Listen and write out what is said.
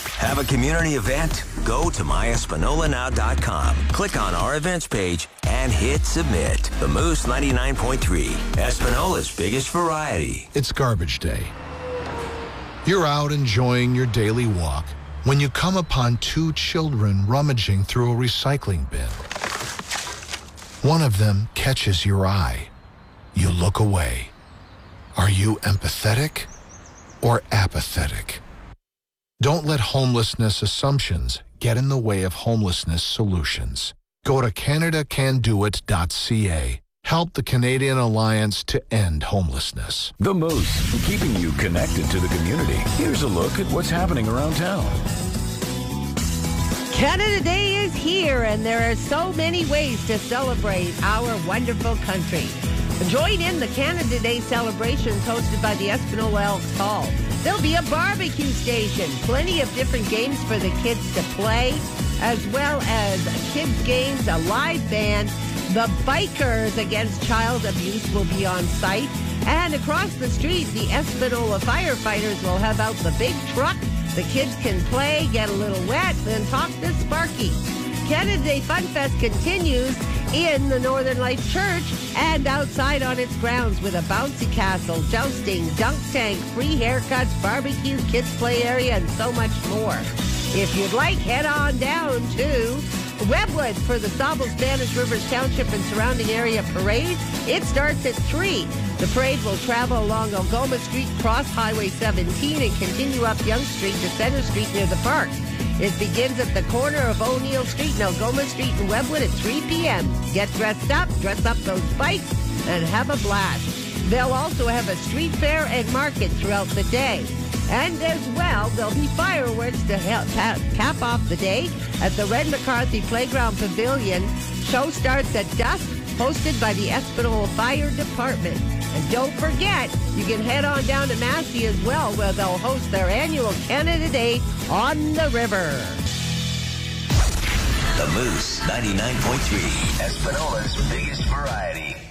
Have a community event? Go to myespinolanow.com. Click on our events page and hit submit. The Moose 99.3, Espinola's biggest variety. It's garbage day. You're out enjoying your daily walk when you come upon two children rummaging through a recycling bin. One of them catches your eye. You look away. Are you empathetic or apathetic? Don't let homelessness assumptions get in the way of homelessness solutions. Go to CanadaCanDoIt.ca. Help the Canadian Alliance to end homelessness. The Moose, keeping you connected to the community. Here's a look at what's happening around town. Canada Day is here, and there are so many ways to celebrate our wonderful country. Join in the Canada Day celebrations hosted by the Espinola Elks Hall. There'll be a barbecue station, plenty of different games for the kids to play, as well as kids' games, a live band. The Bikers Against Child Abuse will be on site. And across the street, the Espinola firefighters will have out the big truck. The kids can play, get a little wet, then talk to Sparky. Canada Day Fun Fest continues in the Northern Lights Church and outside on its grounds with a bouncy castle, jousting, dunk tank, free haircuts, barbecue, kids play area, and so much more. If you'd like, head on down to Webwood for the Stauble Spanish Rivers Township and surrounding area parade. It starts at 3. The parade will travel along Algoma Street, cross Highway 17, and continue up Yonge Street to Center Street near the park. It begins at the corner of O'Neill Street and Algoma Street in Webwood at 3 p.m. Get dress up those bikes, and have a blast. They'll also have a street fair and market throughout the day. And as well, there'll be fireworks to help cap off the day at the Red McCarthy Playground Pavilion. Show starts at dusk, hosted by the Espinola Fire Department. And don't forget, you can head on down to Massey as well, where they'll host their annual Canada Day on the river. The Moose 99.3, Espinola's biggest variety.